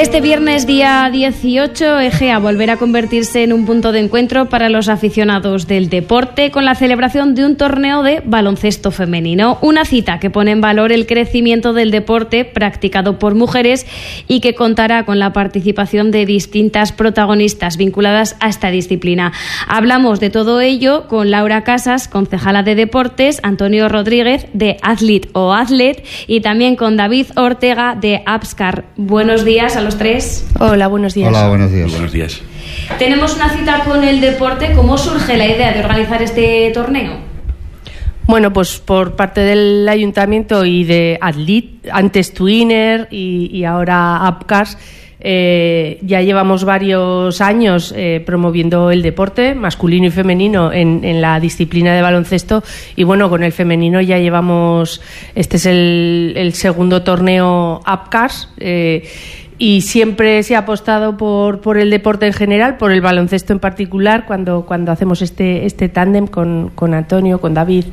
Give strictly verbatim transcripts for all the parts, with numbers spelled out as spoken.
Este viernes, día dieciocho, Egea volverá a convertirse en un punto de encuentro para los aficionados del deporte con la celebración de un torneo de baloncesto femenino. Una cita que pone en valor el crecimiento del deporte practicado por mujeres y que contará con la participación de distintas protagonistas vinculadas a esta disciplina. Hablamos de todo ello con Laura Casas, concejala de Deportes, Antonio Rodríguez de Athlete o Athlete y también con David Ortega de Apscar. Buenos días a los tres. Hola, buenos días. Hola, buenos días. Buenos días. Tenemos una cita con el deporte. ¿Cómo surge la idea de organizar este torneo? Bueno, pues por parte del Ayuntamiento y de Athlete, antes Twinner y, y ahora Apcars, eh, ya llevamos varios años eh, promoviendo el deporte masculino y femenino en, en la disciplina de baloncesto y bueno, con el femenino ya llevamos, este es el, el segundo torneo Apcars, eh, y siempre se ha apostado por, por el deporte en general, por el baloncesto en particular, cuando, cuando hacemos este, este tándem con, con Antonio, con David.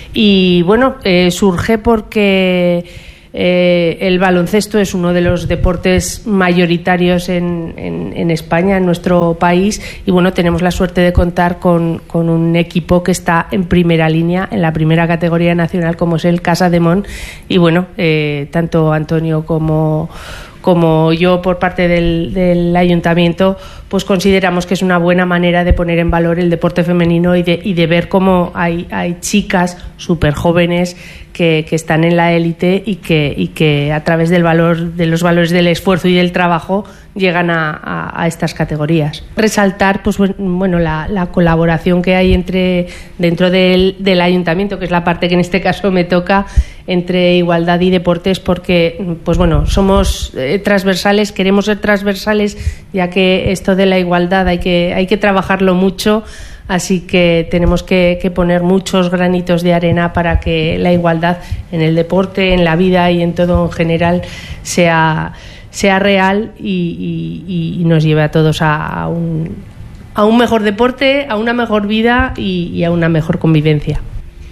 Y bueno, eh, surge porque eh, el baloncesto es uno de los deportes mayoritarios en, en, en España, en nuestro país, y bueno, tenemos la suerte de contar con, con un equipo que está en primera línea, en la primera categoría nacional, como es el Casademont. Y bueno, eh, tanto Antonio como como yo por parte del, del Ayuntamiento, pues consideramos que es una buena manera de poner en valor el deporte femenino y de, y de ver cómo hay, hay chicas súper jóvenes que, que están en la élite y que, y que a través del valor, de los valores del esfuerzo y del trabajo llegan a, a, a estas categorías. Resaltar pues bueno la, la colaboración que hay entre dentro del, del Ayuntamiento, que es la parte que en este caso me toca, entre igualdad y deportes, porque pues bueno, somos eh, transversales, queremos ser transversales, ya que esto de la igualdad hay que, hay que trabajarlo mucho, así que tenemos que, que poner muchos granitos de arena para que la igualdad en el deporte, en la vida y en todo en general sea, sea real y, y, y nos lleve a todos a, a, un, a un mejor deporte, a una mejor vida y, y a una mejor convivencia.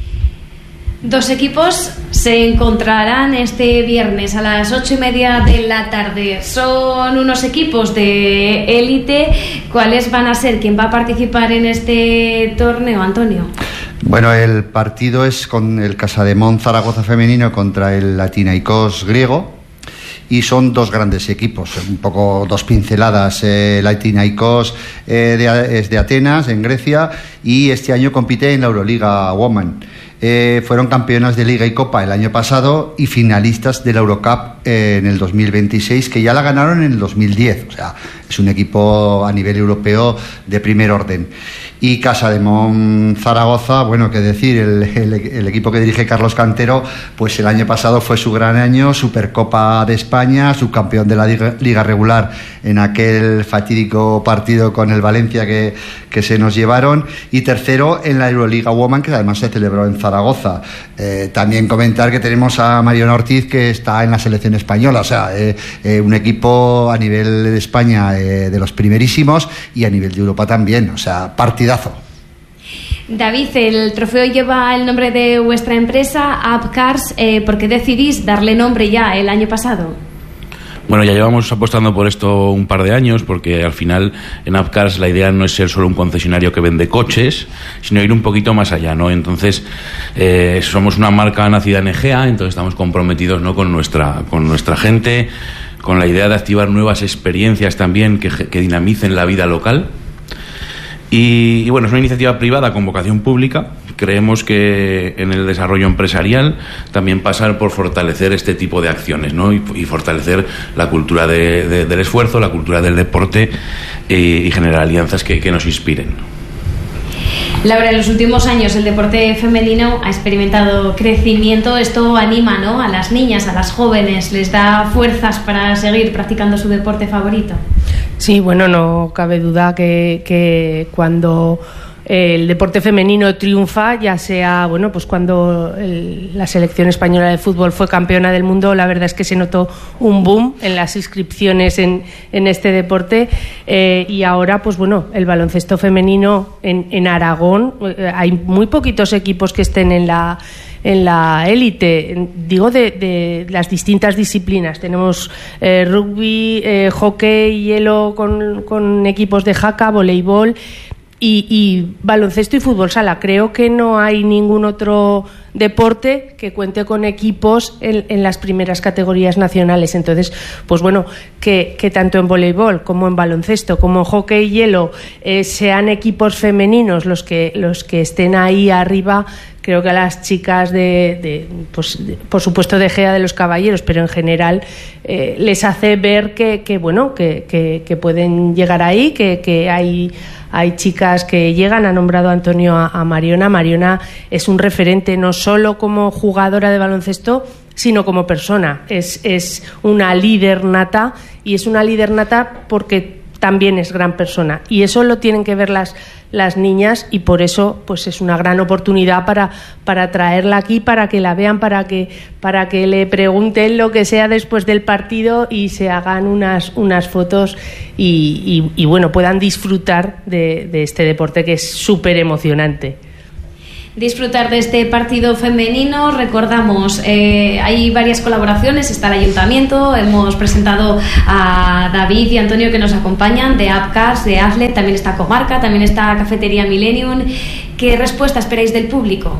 Dos equipos se encontrarán este viernes a las ocho y media de la tarde. Son unos equipos de élite. ¿Cuáles van a ser? ¿Quién va a participar en este torneo, Antonio? Bueno, el partido es con el Casademont Zaragoza femenino contra el Latinaikos griego. Y son dos grandes equipos, un poco dos pinceladas. Eh, Latinaikos eh, de, es de Atenas, en Grecia, y este año compite en la Euroliga Women. Eh, fueron campeonas de Liga y Copa el año pasado y finalistas de la Eurocup eh, en el dos mil veintiséis, que ya la ganaron en el dos mil diez. O sea, es un equipo a nivel europeo de primer orden. Y Casademont Zaragoza, bueno, qué decir, el, el, el equipo que dirige Carlos Cantero, pues el año pasado fue su gran año, Supercopa de España, subcampeón de la Liga, Liga regular en aquel fatídico partido con el Valencia que, que se nos llevaron, y tercero en la Euroliga Women, que además se celebró en Zaragoza. Eh, también comentar que tenemos a Mariona Ortiz, que está en la selección española, o sea, eh, eh, un equipo a nivel de España eh, de los primerísimos y a nivel de Europa también, o sea, partidazo. David, el trofeo lleva el nombre de vuestra empresa, Apcars. Eh, ¿Por qué decidís darle nombre ya el año pasado? Bueno, ya llevamos apostando por esto un par de años, porque al final en Apcars la idea no es ser solo un concesionario que vende coches, sino ir un poquito más allá, ¿no? Entonces, eh, somos una marca nacida en Egea, entonces estamos comprometidos, ¿no?, con nuestra, con nuestra gente, con la idea de activar nuevas experiencias también que, que dinamicen la vida local. Y, y bueno, es una iniciativa privada con vocación pública. Creemos que en el desarrollo empresarial también pasar por fortalecer este tipo de acciones, ¿no? Y, y fortalecer la cultura de, de, del esfuerzo, la cultura del deporte eh, y generar alianzas que, que nos inspiren. Laura, en los últimos años el deporte femenino ha experimentado crecimiento. Esto anima, ¿no?, a las niñas, a las jóvenes, les da fuerzas para seguir practicando su deporte favorito. Sí, bueno, no cabe duda que, que cuando el deporte femenino triunfa, ya sea, bueno, pues cuando el, la selección española de fútbol fue campeona del mundo, la verdad es que se notó un boom en las inscripciones en, en este deporte, eh, y ahora, pues bueno, el baloncesto femenino en, en Aragón, eh, hay muy poquitos equipos que estén en la en la élite, digo, de, de las distintas disciplinas. Tenemos eh, rugby, eh, hockey, hielo con, con equipos de jaca, voleibol y, y baloncesto y fútbol sala. Creo que no hay ningún otro deporte que cuente con equipos en, en las primeras categorías nacionales. Entonces, pues bueno, que, que tanto en voleibol como en baloncesto como en hockey y hielo eh, sean equipos femeninos los que, los que estén ahí arriba. Creo que a las chicas de, de, pues, de por supuesto de Egea de los Caballeros, pero en general eh, les hace ver que, que bueno, que, que, que pueden llegar ahí, que, que hay, hay chicas que llegan. Ha nombrado Antonio a, a Mariona. Mariona es un referente no solo como jugadora de baloncesto, sino como persona. Es, es una líder nata, y es una líder nata porque también es gran persona, y eso lo tienen que ver las las niñas, y por eso pues es una gran oportunidad para, para traerla aquí, para que la vean, para que, para que le pregunten lo que sea después del partido y se hagan unas, unas fotos y, y, y bueno, puedan disfrutar de, de este deporte que es súper emocionante. Disfrutar de este partido femenino. Recordamos, eh, hay varias colaboraciones, está el Ayuntamiento, hemos presentado a David y Antonio que nos acompañan, de Apcas, de Athlet, también está Comarca, también está Cafetería Millennium. ¿Qué respuesta esperáis del público?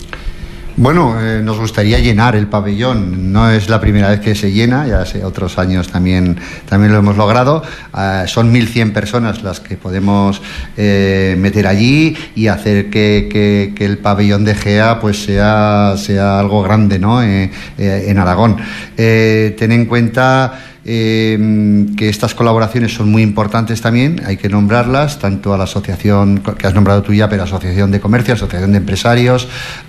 Bueno, eh, nos gustaría llenar el pabellón. No es la primera vez que se llena, ya hace otros años también, también lo hemos logrado. Uh, son mil cien personas las que podemos eh, meter allí y hacer que, que, que el pabellón de Egea pues sea, sea algo grande, ¿no? Eh, eh, en Aragón. Eh, ten en cuenta Eh, que estas colaboraciones son muy importantes también, hay que nombrarlas, tanto a la asociación que has nombrado tú ya, pero Asociación de Comercio, Asociación de Empresarios,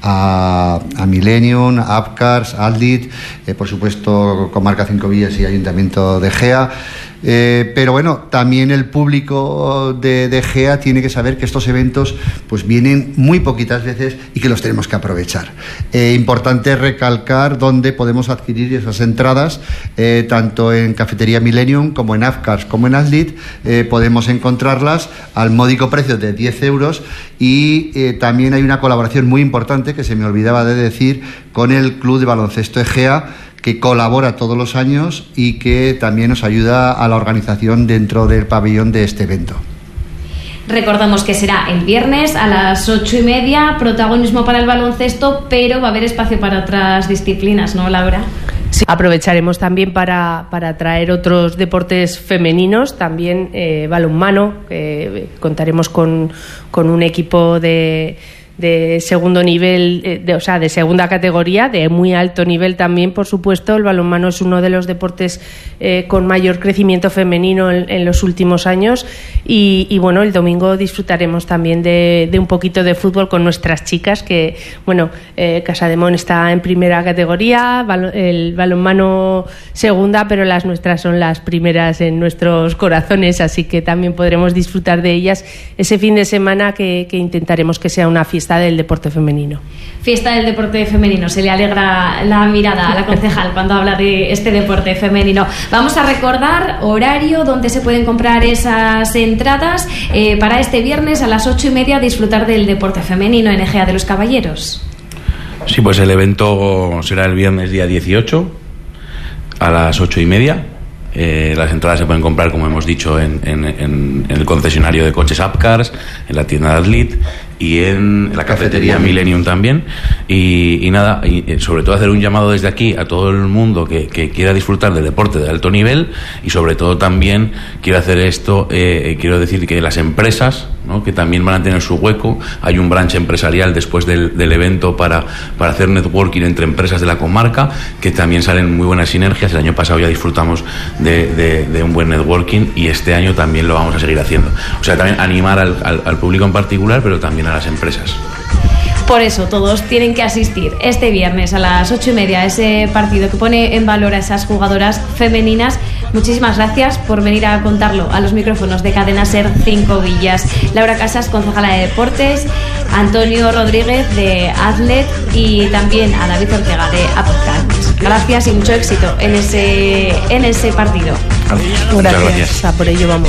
a, a Millennium, a Apcars, a Athlet, eh, por supuesto Comarca Cinco Villas y Ayuntamiento de Egea. Eh, pero bueno, también el público de, de Egea tiene que saber que estos eventos pues vienen muy poquitas veces y que los tenemos que aprovechar. Eh, importante recalcar dónde podemos adquirir esas entradas, eh, tanto en Cafetería Millennium como en Apcars como en Athlet. Eh, podemos encontrarlas al módico precio de diez euros, y eh, también hay una colaboración muy importante que se me olvidaba de decir con el Club de Baloncesto Egea, que colabora todos los años y que también nos ayuda a la organización dentro del pabellón de este evento. Recordamos que será el viernes a las ocho y media, protagonismo para el baloncesto, pero va a haber espacio para otras disciplinas, ¿no, Laura? Sí, aprovecharemos también para, para traer otros deportes femeninos, también eh, balonmano, eh, contaremos con, con un equipo de... de segundo nivel, de, o sea, de segunda categoría, de muy alto nivel también, por supuesto. El balonmano es uno de los deportes eh, con mayor crecimiento femenino en, en los últimos años, y, y bueno, el domingo disfrutaremos también de, de un poquito de fútbol con nuestras chicas, que bueno, eh, Casademón está en primera categoría, balo, el balonmano segunda, pero las nuestras son las primeras en nuestros corazones, así que también podremos disfrutar de ellas ese fin de semana que, que intentaremos que sea una fiesta del deporte femenino. Fiesta del deporte femenino, se le alegra la mirada a la concejal cuando habla de este deporte femenino. Vamos a recordar horario donde se pueden comprar esas entradas eh, para este viernes a las ocho y media, disfrutar del deporte femenino en Egea de los Caballeros. Sí, pues el evento será el viernes día dieciocho a las ocho y media. Eh, las entradas se pueden comprar, como hemos dicho, en, en, en, en el concesionario de coches Apcars, en la tienda de Athlet y en la cafetería Millennium también. Y, y nada, y sobre todo hacer un llamado desde aquí a todo el mundo que, que quiera disfrutar del deporte de alto nivel, y sobre todo también quiero hacer esto, eh, quiero decir que las empresas, ¿no?, que también van a tener su hueco. Hay un branch empresarial después del, del evento para, para hacer networking entre empresas de la comarca, que también salen muy buenas sinergias. El año pasado ya disfrutamos de, de, de un buen networking, y este año también lo vamos a seguir haciendo. O sea, también animar al, al, al público en particular, pero también a las empresas. Por eso todos tienen que asistir este viernes a las ocho y media a ese partido que pone en valor a esas jugadoras femeninas. Muchísimas gracias por venir a contarlo a los micrófonos de Cadena Ser Cinco Villas. Laura Casas, concejala de Deportes, Antonio Rodríguez de Athlet y también a David Ortega de Upcars. Gracias y mucho éxito en ese, en ese partido. Gracias. gracias. A por ello vamos.